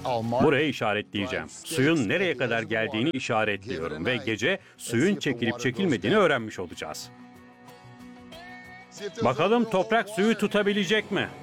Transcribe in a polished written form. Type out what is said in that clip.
Buraya işaretleyeceğim. Suyun nereye kadar geldiğini işaretliyorum ve gece suyun çekilip çekilmediğini öğrenmiş olacağız. Bakalım toprak suyu tutabilecek mi?